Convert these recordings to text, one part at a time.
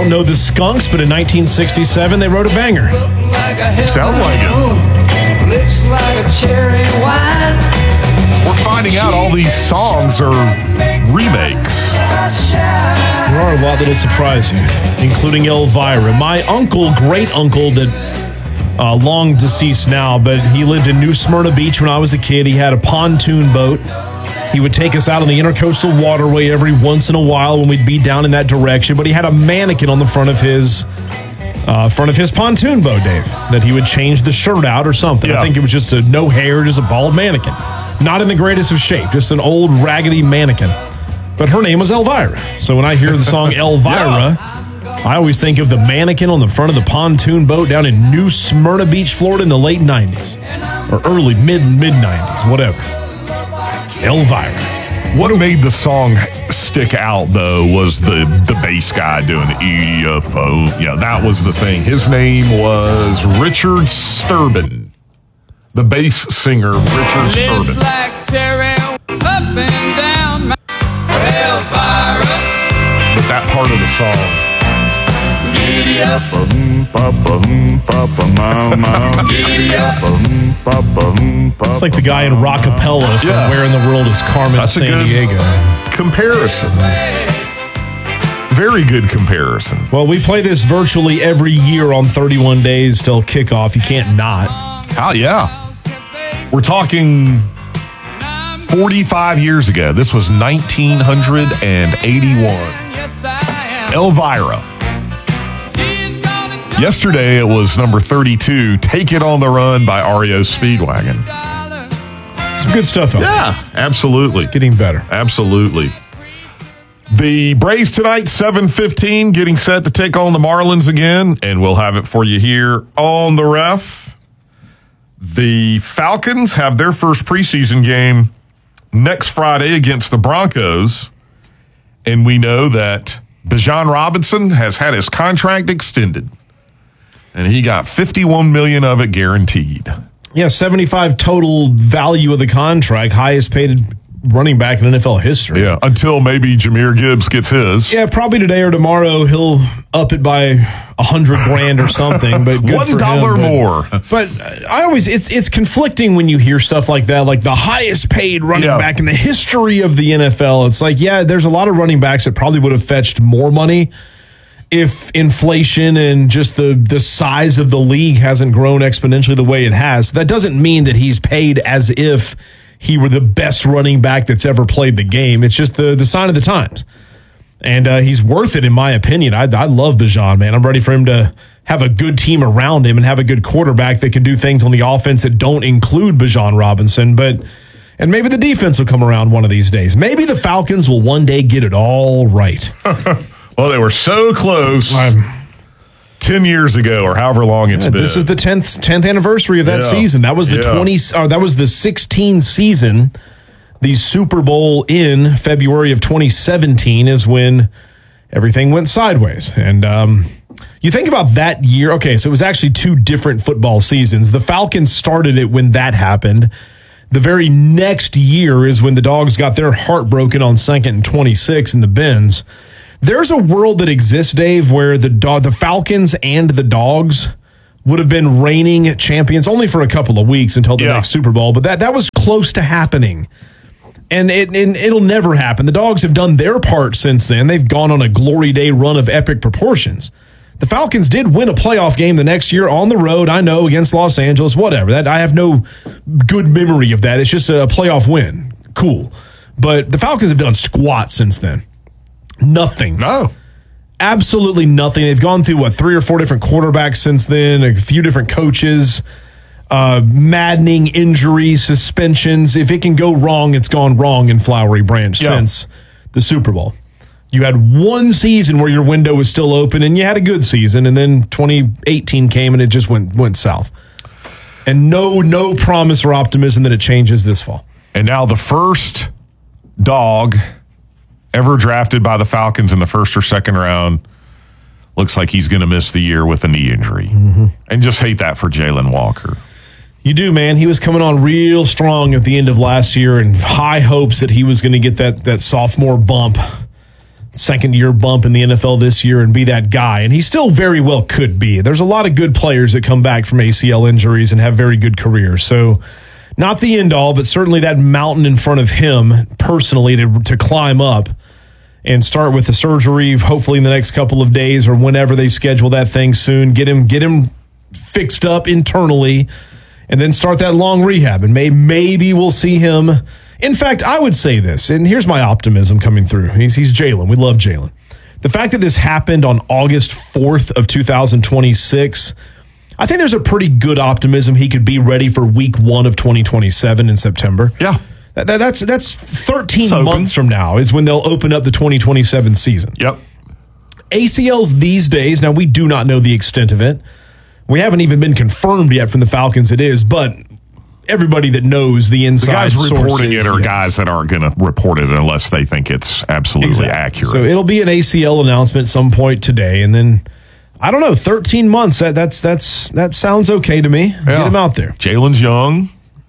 don't know the Skunks, but in 1967 they wrote a banger. Sounds like it. Looks like a cherry wine. We're finding out all these songs are remakes. There are a lot that'll surprise you, including Elvira. My uncle, great-uncle that long deceased now, but he lived in New Smyrna Beach when I was a kid. He had a pontoon boat. He would take us out on the Intercoastal Waterway every once in a while when we'd be down in that direction, but he had a mannequin on the front of his pontoon boat, Dave, that he would change the shirt out or something. Yeah. I think it was just a no hair, just a bald mannequin. Not in the greatest of shape, just an old raggedy mannequin. But her name was Elvira. So when I hear the song Elvira, I always think of the mannequin on the front of the pontoon boat down in New Smyrna Beach, Florida in the late 90s. Or early, mid-90s, whatever. Elvira. What made the song stick out, though, was the bass guy doing the E-up-o. Yeah, that was the thing. His name was Richard Sturban. The bass singer, Richard Sturban. Like Terry, up and down my Elvira. But that part of the song. Giddy up. It's like the guy in Rockapella from Yeah. Where in the World is Carmen That's a good Sandiego. comparison. Very good comparison. Well, we play this virtually every year on 31 days till kickoff. You can't not. Oh, yeah. We're talking 45 years ago. This was 1981. Elvira. Yesterday, it was number 32, Take It on the Run by REO Speedwagon. Some good stuff out there. Yeah, absolutely. Getting better. Absolutely. The Braves tonight, 7:15, getting set to take on the Marlins again, and we'll have it for you here on the Ref. The Falcons have their first preseason game next Friday against the Broncos, and we know that Bijan Robinson has had his contract extended, and he got $51 million of it guaranteed. Yeah, 75 total value of the contract, highest paid running back in NFL history. Yeah, until maybe Jahmyr Gibbs gets his. Yeah, probably today or tomorrow he'll up it by $100,000 or something. But good for $1 him, more. But I always it's conflicting when you hear stuff like that, like the highest paid running back in the history of the NFL. It's like, yeah, there's a lot of running backs that probably would have fetched more money if inflation and just the size of the league hasn't grown exponentially the way it has. That doesn't mean that he's paid as if he were the best running back that's ever played the game. It's just the sign of the times. And he's worth it, in my opinion. I love Bijan, man. I'm ready for him to have a good team around him and have a good quarterback that can do things on the offense that don't include Bijan Robinson. And maybe the defense will come around one of these days. Maybe the Falcons will one day get it all right. Well, they were so close 10 years ago, or however long it's been. This is the 10th anniversary of that season. That was the that was the 16 season. The Super Bowl in February of 2017 is when everything went sideways. And you think about that year. Okay, so it was actually two different football seasons. The Falcons started it when that happened. The very next year is when the Dogs got their heart broken on 2nd and 26 in the Benz. There's a world that exists, Dave, where the Falcons and the Dogs would have been reigning champions only for a couple of weeks until the next Super Bowl, but that was close to happening. And it'll never happen. The Dogs have done their part since then. They've gone on a glory day run of epic proportions. The Falcons did win a playoff game the next year on the road, I know, against Los Angeles, whatever. I have no good memory of that. It's just a playoff win. Cool. But the Falcons have done squat since then. Nothing. No. Absolutely nothing. They've gone through, 3 or 4 different quarterbacks since then, a few different coaches, maddening injuries, suspensions. If it can go wrong, it's gone wrong in Flowery Branch since the Super Bowl. You had one season where your window was still open, and you had a good season, and then 2018 came, and it just went south. And no promise or optimism that it changes this fall. And now the first dog ever drafted by the Falcons in the first or second round looks like he's going to miss the year with a knee injury. Mm-hmm. And just hate that for Jalen Walker. You do, man. He was coming on real strong at the end of last year and high hopes that he was going to get that sophomore bump second-year bump in the NFL this year and be that guy. And he still very well could be. There's a lot of good players that come back from ACL injuries and have very good careers. So not the end-all, but certainly that mountain in front of him personally to climb up and start with the surgery, hopefully in the next couple of days or whenever they schedule that thing soon. Get him fixed up internally, and then start that long rehab. And maybe we'll see him. In fact, I would say this, and here's my optimism coming through. He's Jalen. We love Jalen. The fact that this happened on August 4th of 2026, I think there's a pretty good optimism he could be ready for week 1 of 2027 in September. Yeah. That's 13 months from now is when they'll open up the 2027 season. Yep. ACLs these days, now we do not know the extent of it. We haven't even been confirmed yet from the Falcons it is, but everybody that knows the inside guys reporting sources, it are guys that aren't going to report it unless they think it's absolutely accurate. So it'll be an ACL announcement some point today, and then I don't know, 13 months. That sounds okay to me. Yeah. Get him out there. Jalen's young,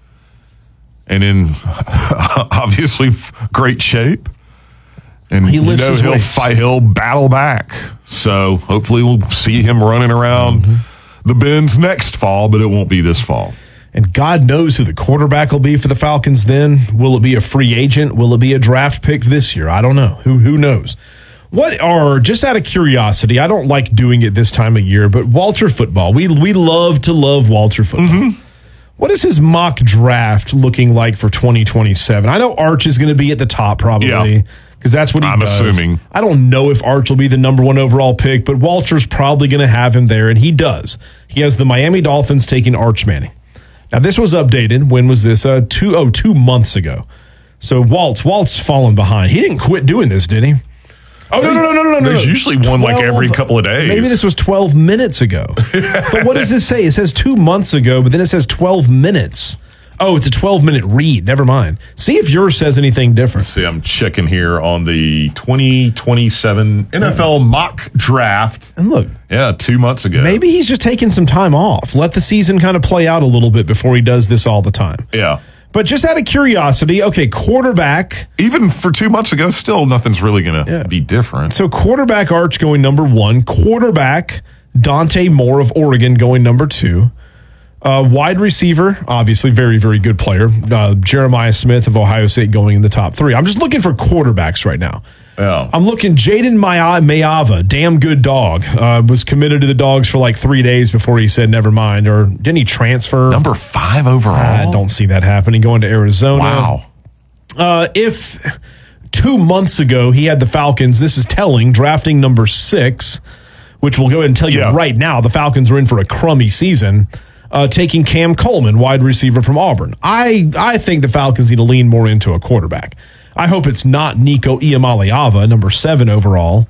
and in obviously great shape, and he lifts his he'll weights. fight. He'll battle back. So hopefully we'll see him running around the bins next fall, but it won't be this fall. And God knows who the quarterback will be for the Falcons then. Will it be a free agent? Will it be a draft pick this year? I don't know. Who knows? What are, just out of curiosity, I don't like doing it this time of year, but Walter Football, we love to love Walter Football. Mm-hmm. What is his mock draft looking like for 2027? I know Arch is going to be at the top probably because that's what he does. I'm assuming. I don't know if Arch will be the number 1 overall pick, but Walter's probably going to have him there, and he does. He has the Miami Dolphins taking Arch Manning. Now, this was updated. When was this? 2 months ago. So Walt's fallen behind. He didn't quit doing this, did he? Oh, no. There's usually one like every couple of days. Maybe this was 12 minutes ago. But what does this say? It says 2 months ago, but then it says 12 minutes. Oh, it's a 12-minute read. Never mind. See if yours says anything different. See, I'm checking here on the 2027 NFL mock draft. And look. Yeah, 2 months ago. Maybe he's just taking some time off. Let the season kind of play out a little bit before he does this all the time. Yeah. But just out of curiosity, okay, quarterback. Even for 2 months ago, still nothing's really going to be different. So quarterback Arch going number 1. Quarterback Dante Moore of Oregon going number 2. Wide receiver, obviously very, very good player. Jeremiah Smith of Ohio State going in the top 3. I'm just looking for quarterbacks right now. Yeah. I'm looking Jaden Mayava, damn good dog. Was committed to the Dogs for like 3 days before he said never mind. Or didn't he transfer? Number 5 overall? I don't see that happening. Going to Arizona. Wow. If 2 months ago he had the Falcons, this is telling, drafting number 6, which we'll go ahead and tell you right now, the Falcons are in for a crummy season. Taking Cam Coleman, wide receiver from Auburn. I think the Falcons need to lean more into a quarterback. I hope it's not Nico Iamaleava, number 7 overall.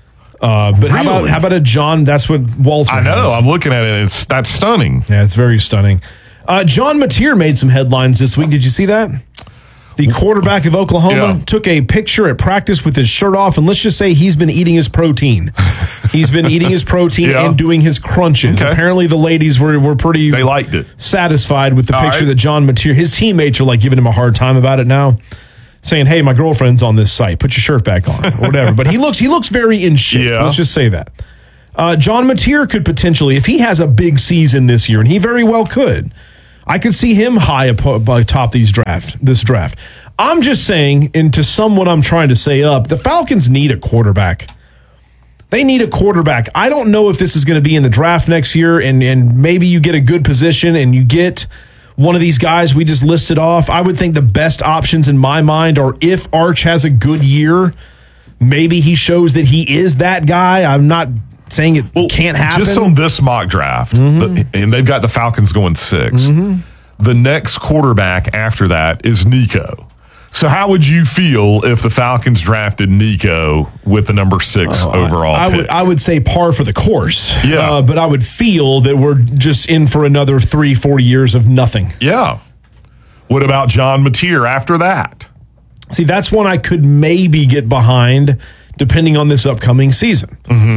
But really? how about a John? That's what Walter I know. has. I'm looking at it. That's stunning. Yeah, it's very stunning. John Mateer made some headlines this week. Did you see that? The quarterback of Oklahoma took a picture at practice with his shirt off, and let's just say he's been eating his protein. He's been eating his protein and doing his crunches. Okay. Apparently, the ladies were pretty they liked it. Satisfied with the picture that John Mateer, his teammates are like giving him a hard time about it now, saying, "Hey, my girlfriend's on this site. Put your shirt back on," or whatever. But he looks very in shape. Let's just say that. John Mateer could potentially, if he has a big season this year, and he very well could, I could see him high atop this draft. I'm just saying, and to sum what I'm trying to say up, the Falcons need a quarterback. They need a quarterback. I don't know if this is going to be in the draft next year, and maybe you get a good position and you get one of these guys we just listed off. I would think the best options in my mind are if Arch has a good year, maybe he shows that he is that guy. I'm not saying it can't happen. Just on this mock draft, and they've got the Falcons going 6. The next quarterback after that is Nico. So how would you feel if the Falcons drafted Nico with the number 6 overall pick? I would say par for the course. Yeah. But I would feel that we're just in for another 3-4 years of nothing. Yeah. What about John Mateer after that? See, that's one I could maybe get behind depending on this upcoming season.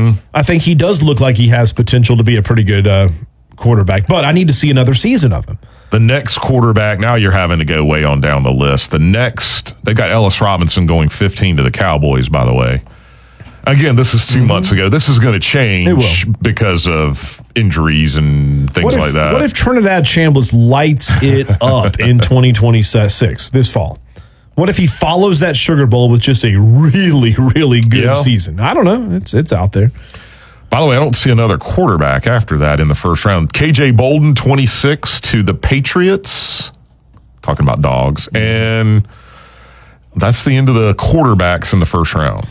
I think he does look like he has potential to be a pretty good quarterback, but I need to see another season of him. The next quarterback, now you're having to go way on down the list. They got Ellis Robinson going 15 to the Cowboys, by the way. Again, this is 2 months ago. This is going to change because of injuries and things like that. What if Trinidad Chambliss lights it up in 2026, this fall? What if he follows that Sugar Bowl with just a really, really good season? I don't know. It's out there. By the way, I don't see another quarterback after that in the first round. KJ Bolden, 26 to the Patriots. Talking about dogs. And that's the end of the quarterbacks in the first round.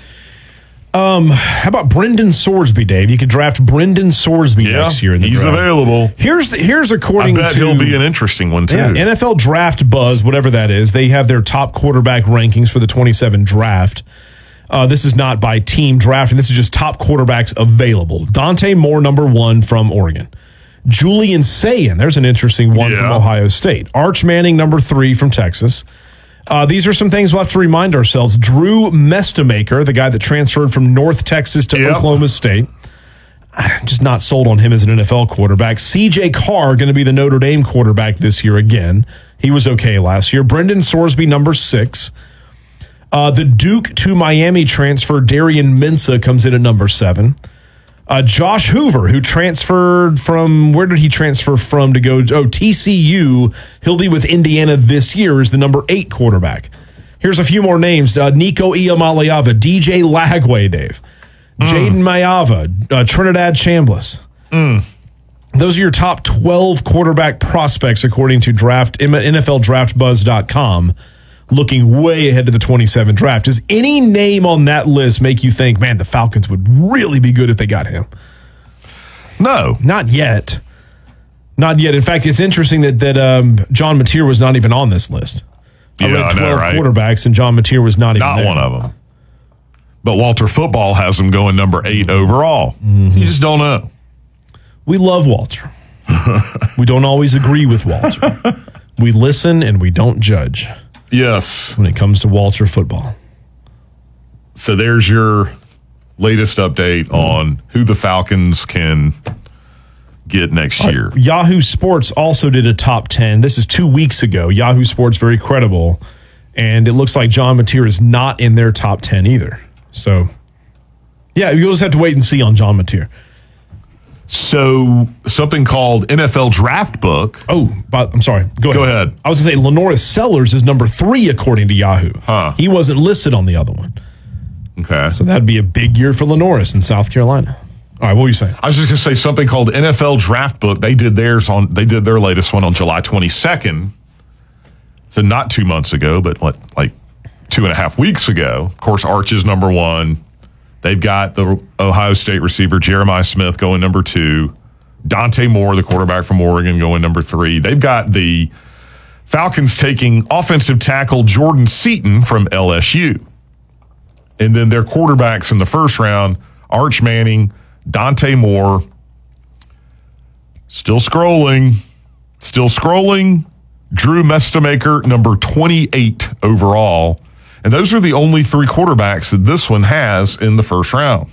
How about Brendan Sorsby, Dave? You could draft Brendan Sorsby next year in the draft. He's available. Here's according to... I bet he'll be an interesting one, too. Yeah, NFL Draft Buzz, whatever that is, they have their top quarterback rankings for the 27 draft. This is not by team drafting. This is just top quarterbacks available. Dante Moore, number 1 from Oregon. Julian Sayin, there's an interesting one from Ohio State. Arch Manning, number 3 from Texas. These are some things we'll have to remind ourselves. Drew Mestamaker, the guy that transferred from North Texas to Oklahoma State. I'm just not sold on him as an NFL quarterback. C.J. Carr, going to be the Notre Dame quarterback this year again. He was okay last year. Brendan Sorsby, number 6. The Duke to Miami transfer, Darian Mensah, comes in at number 7. Josh Hoover, who transferred from, where did he transfer from to go? Oh, TCU. He'll be with Indiana this year as the number 8 quarterback. Here's a few more names. Nico Iamaleava, DJ Lagway, Dave. Jaden Mayava, Trinidad Chambliss. Those are your top 12 quarterback prospects according to NFLDraftBuzz.com. Looking way ahead of the 27 draft. Does any name on that list make you think, man, the Falcons would really be good if they got him? No. Not yet. Not yet. In fact, it's interesting that John Mateer was not even on this list. I read 12 quarterbacks, and John Mateer was not even there. Not one of them. But Walter Football has him going number 8 overall. You just don't know. We love Walter. We don't always agree with Walter. We listen and we don't judge. Yes. When it comes to Walter football. So there's your latest update on who the Falcons can get next year. Yahoo Sports also did a top 10. This is 2 weeks ago. Yahoo Sports, very credible. And it looks like John Mateer is not in their top 10 either. So, yeah, you'll just have to wait and see on John Mateer. So something called NFL Draft Book. Oh, I'm sorry. Go ahead. I was going to say Lenoris Sellers is number 3 according to Yahoo. He wasn't listed on the other one. Okay. So that'd be a big year for Lenoris in South Carolina. All right, what were you saying? I was just going to say something called NFL Draft Book. They did their latest one on July 22nd. So not 2 months ago, but like 2.5 weeks ago. Of course, Arch is number 1. They've got the Ohio State receiver, Jeremiah Smith, going number 2. Dante Moore, the quarterback from Oregon, going number 3. They've got the Falcons taking offensive tackle Jordan Seaton from LSU. And then their quarterbacks in the first round, Arch Manning, Dante Moore. Still scrolling. Drew Mestamaker, number 28 overall. And those are the only 3 quarterbacks that this one has in the first round.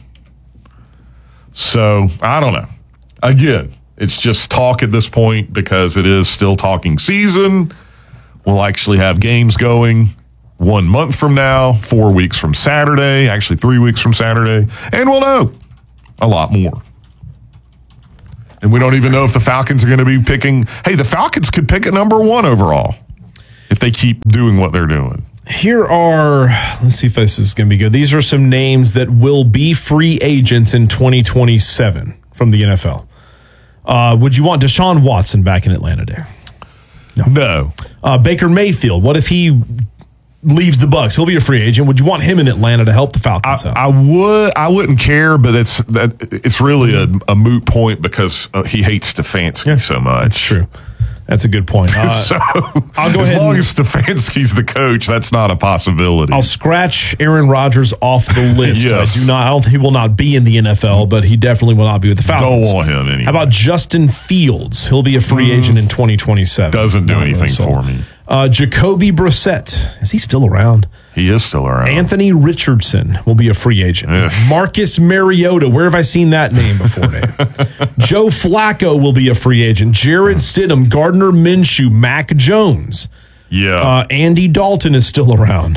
So, I don't know. Again, it's just talk at this point because it is still talking season. We'll actually have games going 1 month from now, 4 weeks from Saturday, actually 3 weeks from Saturday, and we'll know a lot more. And we don't even know if the Falcons are going to be picking. Hey, the Falcons could pick a number 1 overall if they keep doing what they're doing. Here are, let's see if this is going to be good. These are some names that will be free agents in 2027 from the NFL. Would you want Deshaun Watson back in Atlanta, Dave? No. Baker Mayfield, what if he leaves the Bucs? He'll be a free agent. Would you want him in Atlanta to help the Falcons out? I wouldn't care, but it's really a moot point because he hates Stefanski so much. That's true. That's a good point. So I'll go ahead. As long as Stefanski's the coach, that's not a possibility. I'll scratch Aaron Rodgers off the list. Yes. I don't think he will not be in the NFL, but he definitely will not be with the Falcons. Don't want him anymore. How about Justin Fields? He'll be a free agent in 2027. Doesn't do anything for me. Jacoby Brissett. Is he still around? He is still around. Anthony Richardson will be a free agent. Ugh. Marcus Mariota. Where have I seen that name before, Dave? Joe Flacco will be a free agent. Jared Stidham, Gardner Minshew, Mac Jones. Yeah. Andy Dalton is still around.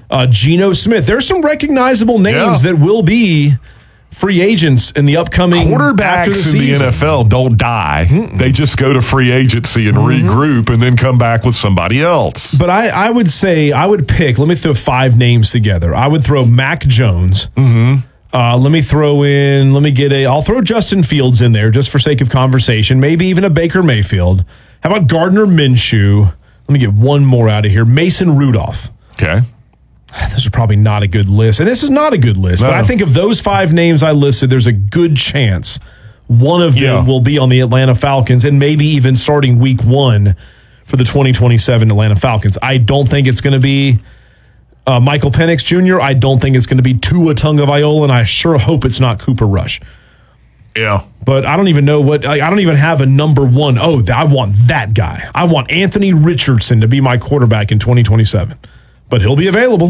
Geno Smith. There's some recognizable names that will be free agents in the upcoming quarterbacks in the NFL don't die. They just go to free agency and regroup and then come back with somebody else. But I would say I would pick, let me throw 5 names together. I would throw Mac Jones. I'll throw Justin Fields in there just for sake of conversation. Maybe even a Baker Mayfield. How about Gardner Minshew? Let me get one more out of here. Mason Rudolph. Okay. Those are probably not a good list. And this is not a good list. No. But I think of those 5 names I listed, there's a good chance one of them will be on the Atlanta Falcons and maybe even starting week 1 for the 2027 Atlanta Falcons. I don't think it's going to be Michael Penix Jr. I don't think it's going to be Tua Tagovailoa, and I sure hope it's not Cooper Rush. Yeah. But I don't even know I don't even have a number 1. Oh, I want that guy. I want Anthony Richardson to be my quarterback in 2027. But he'll be available.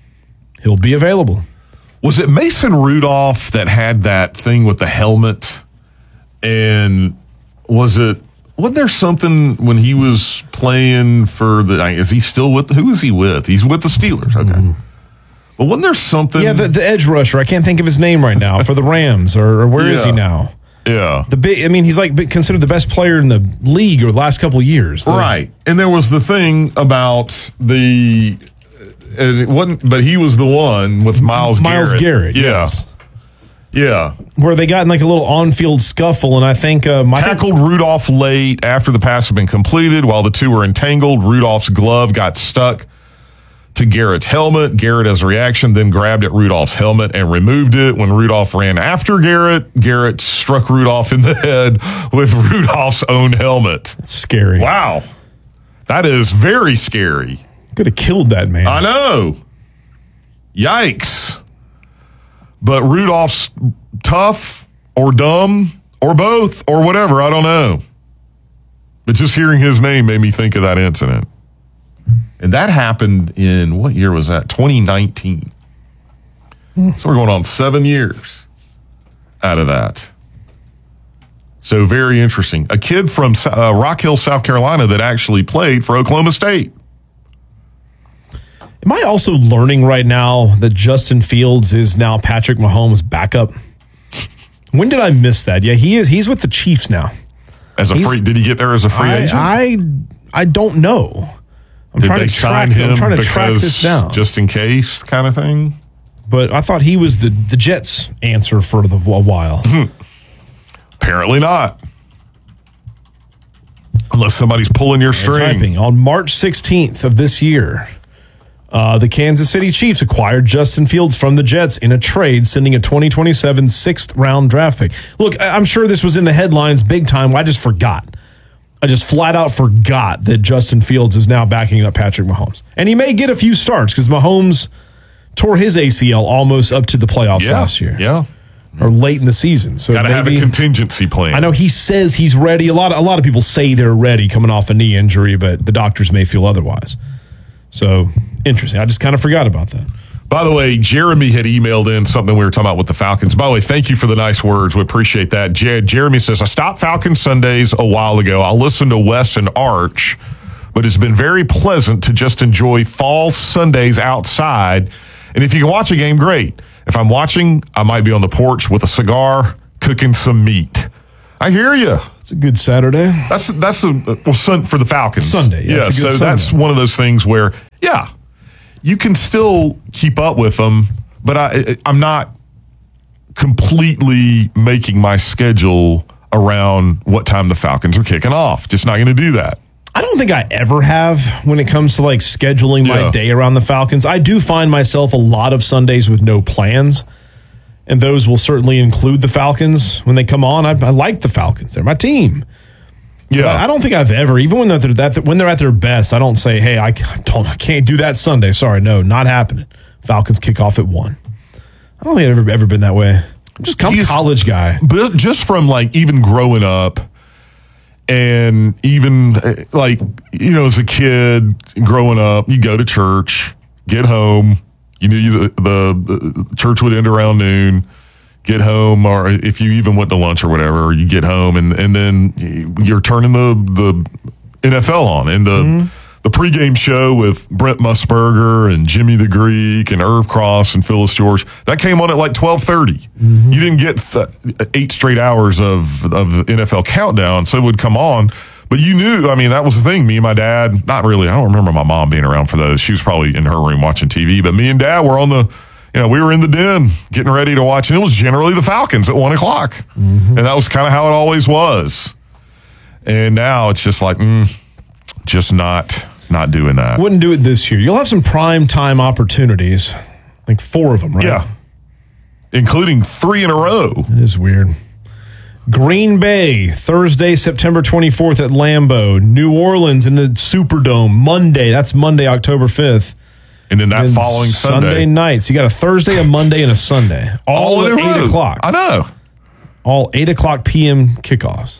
Was it Mason Rudolph that had that thing with the helmet? And wasn't there something when he was playing for is he still with, who is he with? He's with the Steelers. Okay. But wasn't there something? Yeah, the edge rusher. I can't think of his name right now for the Rams, or where is he now? Yeah. He's like considered the best player in the league over the last couple of years. Right. And there was the thing about it wasn't, but he was the one with Myles Garrett. Yeah. Yes. Yeah. Where they got in like a little on-field scuffle, and I think tackled Rudolph late after the pass had been completed. While the two were entangled, Rudolph's glove got stuck to Garrett's helmet. Garrett, as a reaction, then grabbed at Rudolph's helmet and removed it. When Rudolph ran after Garrett struck Rudolph in the head with Rudolph's own helmet. It's scary. Wow. That is very scary. Could have killed that man. I know. Yikes. But Rudolph's tough or dumb or both or whatever. I don't know. But just hearing his name made me think of that incident. And that happened in, what year was that? 2019. So we're going on 7 years out of that. So very interesting. A kid from Rock Hill, South Carolina that actually played for Oklahoma State. Am I also learning right now that Justin Fields is now Patrick Mahomes' backup? When did I miss that? Yeah, he is. He's with the Chiefs now. Did he get there as a free agent? I don't know. I'm trying to track this down. Just in case kind of thing? But I thought he was the Jets' answer for a while. Apparently not. Unless somebody's pulling your string. On March 16th of this year, the Kansas City Chiefs acquired Justin Fields from the Jets in a trade, sending a 2027 6th-round draft pick. Look, I'm sure this was in the headlines big time. I just forgot. I just flat out forgot that Justin Fields is now backing up Patrick Mahomes. And he may get a few starts because Mahomes tore his ACL almost up to the playoffs last year. Yeah. Or late in the season. So gotta have a contingency plan. I know he says he's ready. A lot of people say they're ready coming off a knee injury, but the doctors may feel otherwise. So interesting. I just kind of forgot about that. By the way, Jeremy had emailed in something we were talking about with the Falcons. By the way, thank you for the nice words. We appreciate that. Jeremy says, I stopped Falcon Sundays a while ago. I'll listen to Wes and Arch, but it's been very pleasant to just enjoy fall Sundays outside. And if you can watch a game, great. If I'm watching, I might be on the porch with a cigar, cooking some meat. I hear you. It's a good Saturday. That's for the Falcons. Sunday. Yeah, so Sunday. That's one of those things where, yeah, you can still keep up with them, but I'm not completely making my schedule around what time the Falcons are kicking off. Just not going to do that. I don't think I ever have when it comes to like scheduling my day around the Falcons. I do find myself a lot of Sundays with no plans, and those will certainly include the Falcons when they come on. I like the Falcons. They're my team. Yeah, I don't think I've ever, even when they're at their best, I don't say, "Hey, I can't do that Sunday." Sorry, no, not happening. Falcons kick off at 1. I don't think I've ever been that way. I'm just a college guy, but just from like even growing up, and even like as a kid growing up, you go to church, get home. You knew the church would end around noon. Get home, or if you even went to lunch or whatever, you get home and then you're turning the NFL on and the pregame show with Brent Musburger and Jimmy the Greek and Irv Cross and Phyllis George, that came on at like 12:30. Mm-hmm. You didn't get 8 straight hours of the NFL countdown, so it would come on. But you knew, I mean, that was the thing. Me and my dad, not really. I don't remember my mom being around for those. She was probably in her room watching TV. But me and Dad were on the, we were in the den getting ready to watch. And it was generally the Falcons at 1 o'clock. Mm-hmm. And that was kind of how it always was. And now it's just like, just not doing that. Wouldn't do it this year. You'll have some prime time opportunities, like 4 of them, right? Yeah. Including 3 in a row. It is weird. Green Bay, Thursday, September 24th at Lambeau. New Orleans in the Superdome, Monday. That's Monday, October 5th. And then that following Sunday night. So you got a Thursday, a Monday, and a Sunday. All at 8 o'clock. I know. All 8 o'clock p.m. kickoffs.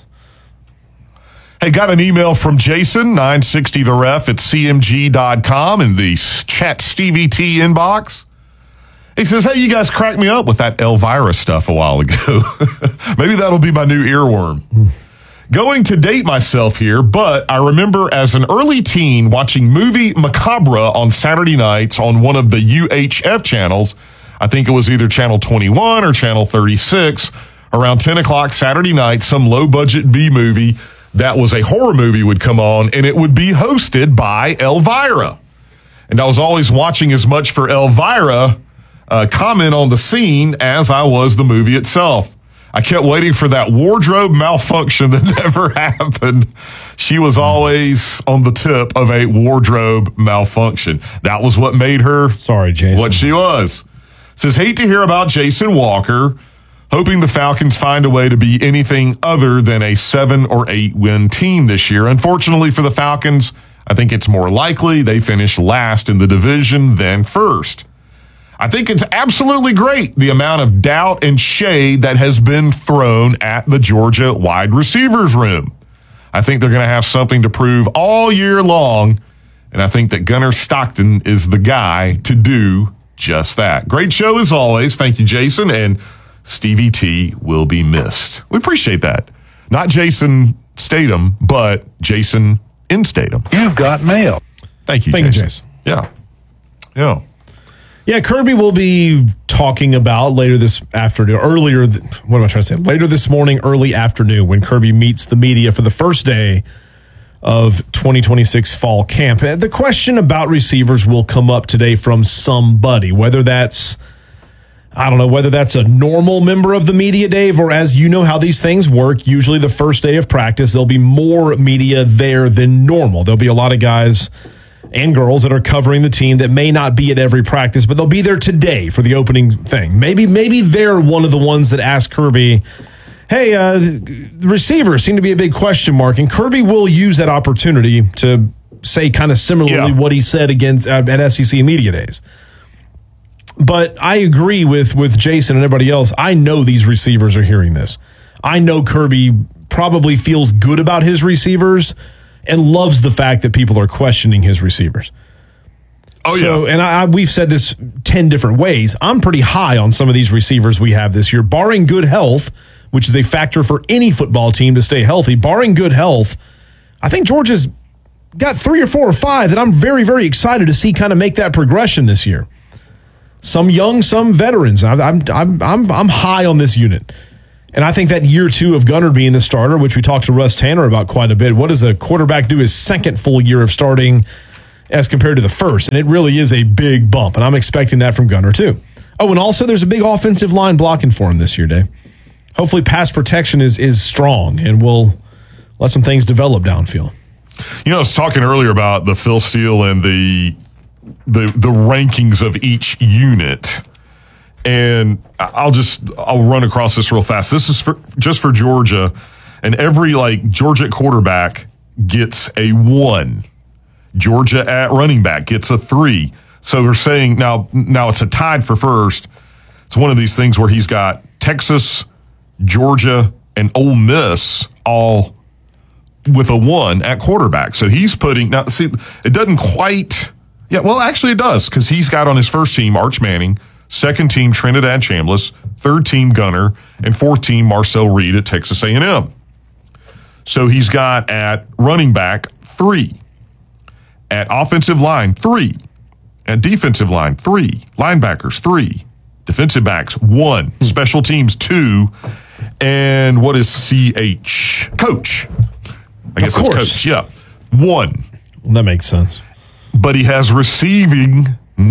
Hey, got an email from Jason, 960theref at cmg.com in the Chat Stevie T inbox. He says, hey, you guys cracked me up with that Elvira stuff a while ago. Maybe that'll be my new earworm. Going to date myself here, but I remember as an early teen watching Movie Macabre on Saturday nights on one of the UHF channels. I think it was either Channel 21 or Channel 36. Around 10 o'clock Saturday night, some low-budget B-movie that was a horror movie would come on, and it would be hosted by Elvira. And I was always watching as much for Elvira comment on the scene as I was the movie itself. I kept waiting for that wardrobe malfunction that never happened. She was always on the tip of a wardrobe malfunction. That was what made her Jason. What she was. Says, hate to hear about Jason Walker. Hoping the Falcons find a way to be anything other than a 7 or 8 win team this year. Unfortunately for the Falcons, I think it's more likely they finish last in the division than first. I think it's absolutely great the amount of doubt and shade that has been thrown at the Georgia wide receivers room. I think they're going to have something to prove all year long, and I think that Gunnar Stockton is the guy to do just that. Great show as always. Thank you, Jason, and Stevie T will be missed. We appreciate that. Not Jason Statham, but Jason in Statham. You've got mail. Thank you, Jason. Yeah. Yeah, Kirby will be talking about later this afternoon, later this morning, early afternoon, when Kirby meets the media for the first day of 2026 fall camp. The question about receivers will come up today from somebody, whether that's a normal member of the media, Dave, or as you know how these things work, usually the first day of practice, there'll be more media there than normal. There'll be a lot of guys and girls that are covering the team that may not be at every practice, but they'll be there today for the opening thing. Maybe they're one of the ones that ask Kirby, hey, the receivers seem to be a big question mark, and Kirby will use that opportunity to say kind of similarly what he said at SEC Media Days. But I agree with Jason and everybody else. I know these receivers are hearing this. I know Kirby probably feels good about his receivers and loves the fact that people are questioning his receivers. And we've said this 10 different ways. I'm pretty high on some of these receivers we have this year, barring good health, which is a factor for any football team to stay healthy. Barring good health, I think Georgia's got 3 or 4 or 5 that I'm very, very excited to see kind of make that progression this year. Some young, some veterans. I'm high on this unit. And I think that year 2 of Gunnar being the starter, which we talked to Russ Tanner about quite a bit, what does a quarterback do his second full year of starting as compared to the first? And it really is a big bump, and I'm expecting that from Gunnar too. Oh, and also there's a big offensive line blocking for him this year, Dave. Hopefully pass protection is strong, and we'll let some things develop downfield. I was talking earlier about the Phil Steele and the rankings of each unit. And I'll run across this real fast. This is just for Georgia, and every Georgia quarterback gets a 1. Georgia at running back gets a 3. So we're saying now it's a tied for first. It's one of these things where he's got Texas, Georgia, and Ole Miss all with a 1 at quarterback. So he's putting it doesn't quite. Yeah, well, actually it does, because he's got on his first team Arch Manning, second team Trinidad Chambliss, third team Gunnar, and fourth team Marcel Reed at Texas A&M. So he's got at running back 3. At offensive line, 3. At defensive line, 3. Linebackers, 3. Defensive backs, 1. Special teams, 2. And what is CH? Coach. I guess it's coach. Yeah. 1. Well, that makes sense. But he has receiving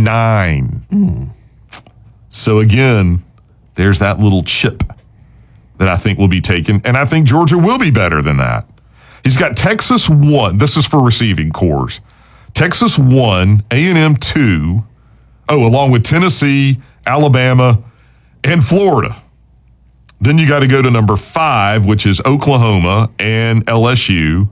9. So again, there's that little chip that I think will be taken. And I think Georgia will be better than that. He's got Texas 1. This is for receiving cores. Texas 1, A&M 2. Oh, along with Tennessee, Alabama, and Florida. Then you got to go to number 5, which is Oklahoma and LSU.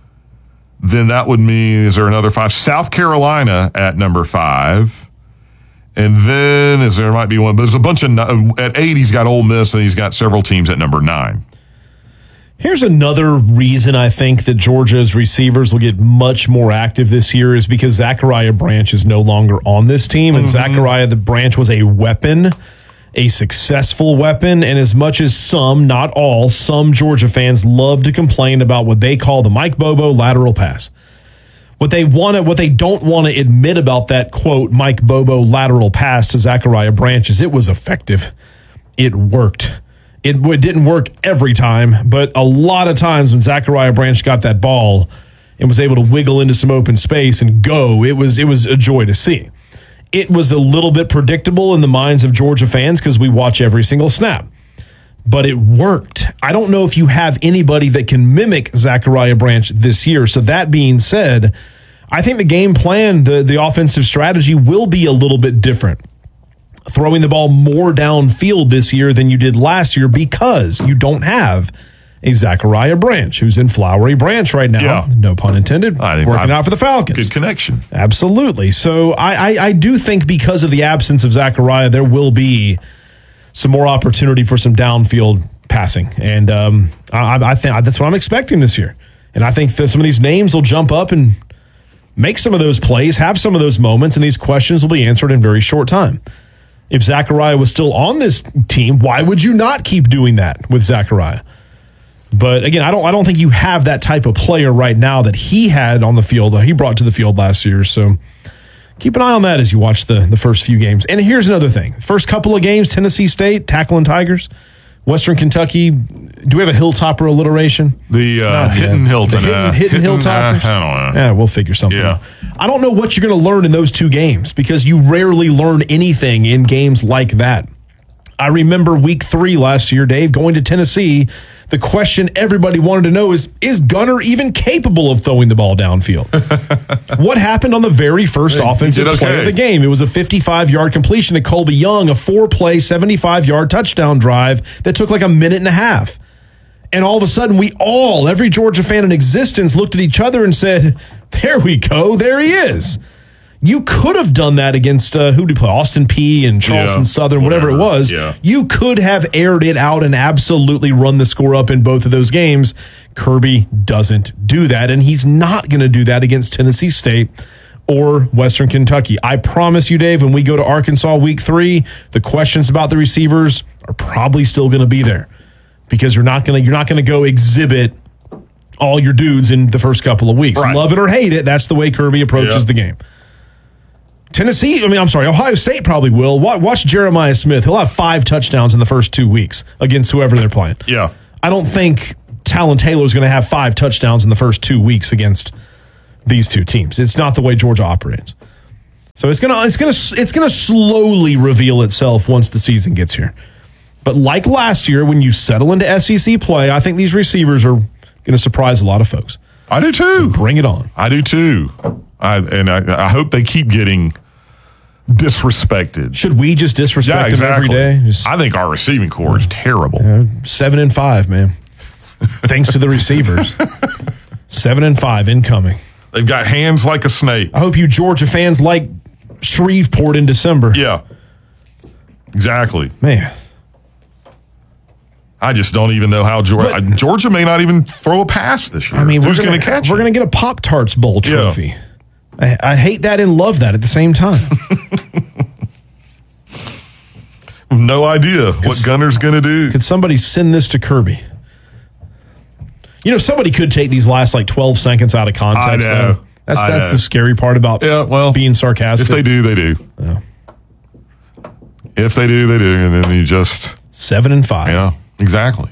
Then that would mean, is there another 5? South Carolina at number 5. And then there might be one, but there's a bunch of, at 8, he's got Ole Miss, and he's got several teams at number 9. Here's another reason I think that Georgia's receivers will get much more active this year is because Zachariah Branch is no longer on this team. And Zachariah the Branch was a weapon, a successful weapon. And as much as some, not all, some Georgia fans love to complain about what they call the Mike Bobo lateral pass. What they don't want to admit about that, quote, Mike Bobo lateral pass to Zachariah Branch is it was effective. It worked. It didn't work every time, but a lot of times when Zachariah Branch got that ball and was able to wiggle into some open space and go, it was a joy to see. It was a little bit predictable in the minds of Georgia fans because we watch every single snap. But it worked. I don't know if you have anybody that can mimic Zachariah Branch this year. So that being said, I think the game plan, the offensive strategy will be a little bit different. Throwing the ball more downfield this year than you did last year because you don't have a Zachariah Branch who's in Flowery Branch right now. Yeah. No pun intended. Working out for the Falcons. Good connection. Absolutely. So I do think because of the absence of Zachariah, there will be some more opportunity for some downfield passing. And I think that's what I'm expecting this year. And I think that some of these names will jump up and make some of those plays, have some of those moments, and these questions will be answered in very short time. If Zachariah was still on this team, why would you not keep doing that with Zachariah? But again, I don't think you have that type of player right now that he had on the field, he brought to the field last year. So keep an eye on that as you watch the first few games. And here's another thing. First couple of games, Tennessee State, tackling Tigers. Western Kentucky, do we have a Hilltopper alliteration? The Hittin' Hilton. Hittin' Hilltoppers? I don't know. Yeah, we'll figure something out. I don't know what you're going to learn in those two games because you rarely learn anything in games like that. I remember week 3 last year, Dave, going to Tennessee. The question everybody wanted to know is Gunner even capable of throwing the ball downfield? What happened on the very first offensive play of the game? It was a 55-yard completion to Colby Young, a 4-play, 75-yard touchdown drive that took like a minute and a half. And all of a sudden, every Georgia fan in existence looked at each other and said, there we go, there he is. You could have done that against, who did you play? Austin Peay and Charleston Southern, whatever it was. Yeah. You could have aired it out and absolutely run the score up in both of those games. Kirby doesn't do that, and he's not going to do that against Tennessee State or Western Kentucky. I promise you, Dave, when we go to Arkansas week 3, the questions about the receivers are probably still going to be there because you're not going to go exhibit all your dudes in the first couple of weeks. Right. Love it or hate it, that's the way Kirby approaches the game. Ohio State probably will. Watch Jeremiah Smith. He'll have 5 touchdowns in the first 2 weeks against whoever they're playing. Yeah. I don't think Talon Taylor's going to have 5 touchdowns in the first 2 weeks against these two teams. It's not the way Georgia operates. So it's gonna slowly reveal itself once the season gets here. But like last year, when you settle into SEC play, I think these receivers are going to surprise a lot of folks. I do too. So bring it on. I do too. I hope they keep getting disrespected. Should we just disrespect them every day? I think our receiving core is terrible. 7-5, man. Thanks to the receivers. 7-5 incoming. They've got hands like a snake. I hope you Georgia fans like Shreveport in December. Yeah. Exactly. Man. I just don't even know how Georgia may not even throw a pass this year. I mean, who's going to catch it? We're going to get a Pop-Tarts Bowl trophy. Yeah. I hate that and love that at the same time. No idea what Gunner's going to do. Could somebody send this to Kirby? You know, somebody could take these last 12 seconds out of context. I know. That's the scary part about being sarcastic. If they do, they do. Yeah. If they do, they do. And then you just... 7-5. Yeah, exactly.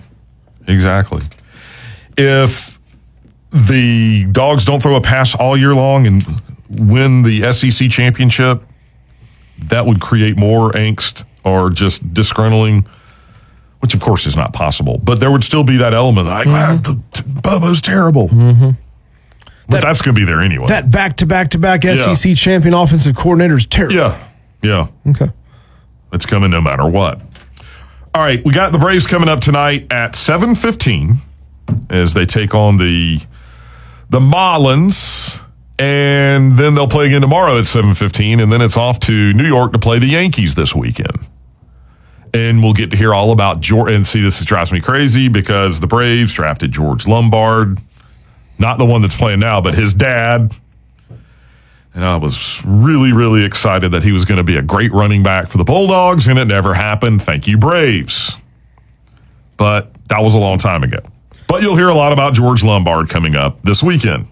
If the Dogs don't throw a pass all year long and win the SEC championship, that would create more angst or just disgruntling, which of course is not possible. But there would still be that element like, Bobo's terrible. Mm-hmm. But that's going to be there anyway. That back-to-back SEC champion offensive coordinator is terrible. Yeah. Okay. It's coming no matter what. All right, we got the Braves coming up tonight at 7:15 as they take on the Marlins, and then they'll play again tomorrow at 7:15, and then it's off to New York to play the Yankees this weekend. And we'll get to hear all about George. And see, this drives me crazy because the Braves drafted George Lombard, not the one that's playing now, but his dad. And I was really, really excited that he was going to be a great running back for the Bulldogs, and it never happened. Thank you, Braves. But that was a long time ago. But you'll hear a lot about George Lombard coming up this weekend.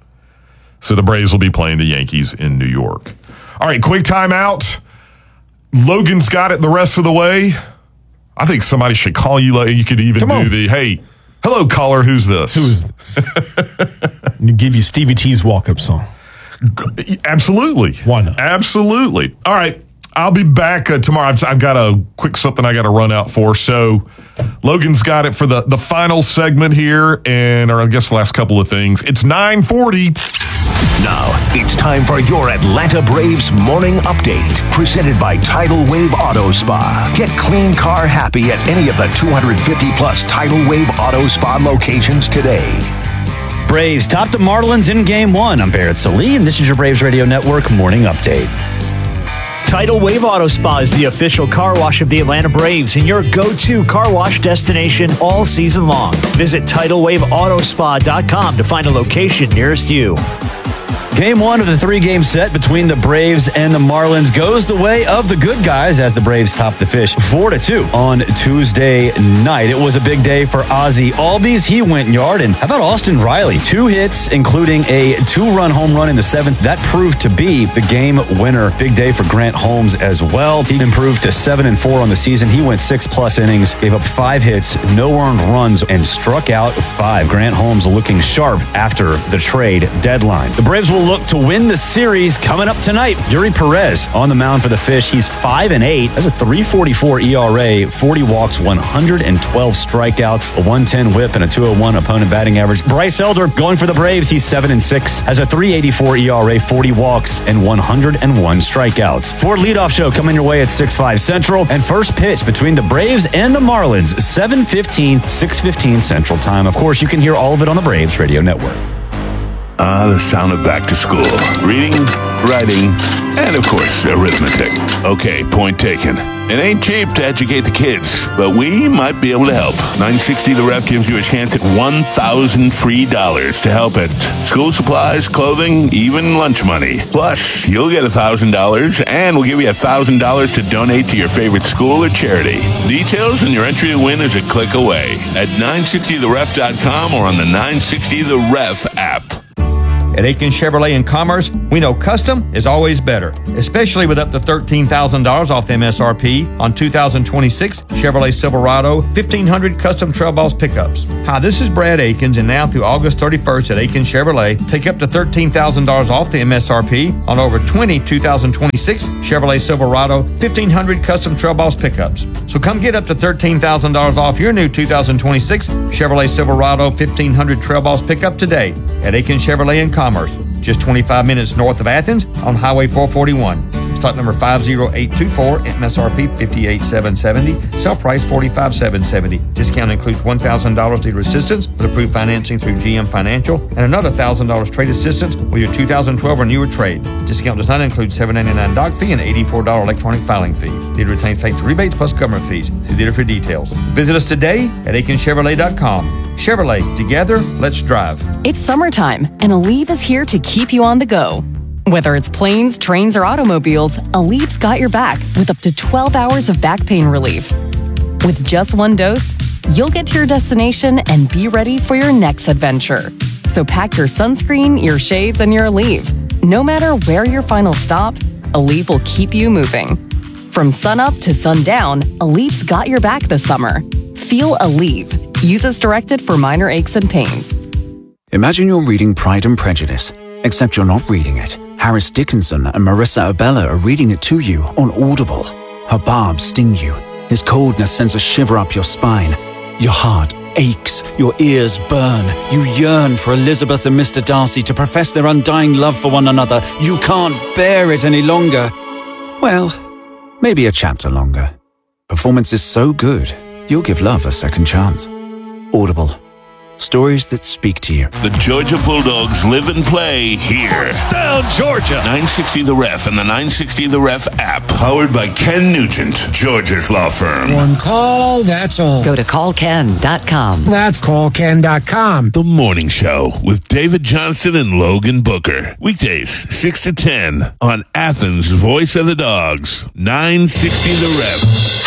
So the Braves will be playing the Yankees in New York. All right, quick timeout. Logan's got it the rest of the way. I think somebody should call you. You could even do the, hey, hello, caller, who's this? Who is this? And give you Stevie T's walk-up song. Absolutely. Why not? Absolutely. All right. I'll be back tomorrow. I've got a quick something I got to run out for. So Logan's got it for the final segment here, or I guess the last couple of things. It's 9:40. Now, it's time for your Atlanta Braves morning update, presented by Tidal Wave Auto Spa. Get clean car happy at any of the 250-plus Tidal Wave Auto Spa locations today. Braves topped the Marlins in Game 1. I'm Barrett Salee, and this is your Braves Radio Network morning update. Tidal Wave Auto Spa is the official car wash of the Atlanta Braves and your go-to car wash destination all season long. Visit TidalWaveAutoSpa.com to find a location nearest you. Game 1 of the 3-game set between the Braves and the Marlins goes the way of the good guys as the Braves top the Fish 4-2 on Tuesday night. It was a big day for Ozzie Albies. He went yard. And how about Austin Riley? 2 hits, including a 2-run home run in the 7th. That proved to be the game winner. Big day for Grant Holmes as well. He improved to 7-4 on the season. He went 6+ innings, gave up 5 hits, no earned runs, and struck out 5. Grant Holmes looking sharp after the trade deadline. The Braves will look to win the series coming up tonight. Yuri Perez on the mound for the Fish. He's 5-8. That's a 3.44 ERA, 40 walks, 112 strikeouts, a 110 whip, and a 201 opponent batting average. Bryce Elder going for the Braves. He's 7-6, has a 3.84 ERA, 40 walks, and 101 strikeouts. Ford leadoff show coming your way at 6:05 Central, and first pitch between the Braves and the Marlins, 7:15, 6:15 Central Time. Of course, you can hear all of it on the Braves Radio Network. The sound of back to school. Reading, writing, and of course, arithmetic. Okay, point taken. It ain't cheap to educate the kids, but we might be able to help. 960 The Ref gives you a chance at $1,000 free to help at school supplies, clothing, even lunch money. Plus, you'll get $1,000, and we'll give you $1,000 to donate to your favorite school or charity. Details and your entry to win is a click away at 960theref.com or on the 960 The Ref app. At Aiken Chevrolet in Commerce, we know custom is always better, especially with up to $13,000 off the MSRP on 2026 Chevrolet Silverado 1500 custom Trail Boss pickups. Hi, this is Brad Aikens, and now through August 31st at Aiken Chevrolet, take up to $13,000 off the MSRP on over 20 2026 Chevrolet Silverado 1500 custom Trail Boss pickups. So come get up to $13,000 off your new 2026 Chevrolet Silverado 1500 Trail Boss pickup today at Aiken Chevrolet in Commerce, just 25 minutes north of Athens on Highway 441. Stock number 50824, MSRP $58,770, sell price $45,770. Discount includes $1,000 dealer assistance with approved financing through GM Financial and another $1,000 trade assistance with your 2012 or newer trade. Discount does not include $7.99 dock fee and $84 electronic filing fee. Dealer retains factory rebates plus government fees. See dealer for details. Visit us today at AikenChevrolet.com. Chevrolet, together, let's drive. It's summertime, and Aleve is here to keep you on the go. Whether it's planes, trains, or automobiles, Aleve's got your back with up to 12 hours of back pain relief. With just one dose, you'll get to your destination and be ready for your next adventure. So pack your sunscreen, your shades, and your Aleve. No matter where your final stop, Aleve will keep you moving. From sunup to sundown, Aleve's got your back this summer. Feel Aleve. Use as directed for minor aches and pains. Imagine you're reading Pride and Prejudice, except you're not reading it. Harris Dickinson and Marissa Abella are reading it to you on Audible. Her barbs sting you. His coldness sends a shiver up your spine. Your heart aches, your ears burn. You yearn for Elizabeth and Mr. Darcy to profess their undying love for one another. You can't bear it any longer. Well, maybe a chapter longer. Performance is so good, you'll give love a second chance. Audible. Stories that speak to you. The Georgia Bulldogs live and play here. Down, Georgia. 960 The Ref and the 960 The Ref app. Powered by Ken Nugent, Georgia's law firm. One call, that's all. Go to callken.com. That's callken.com. The Morning Show with David Johnston and Logan Booker. Weekdays, 6 to 10 on Athens' Voice of the Dogs. 960 The Ref.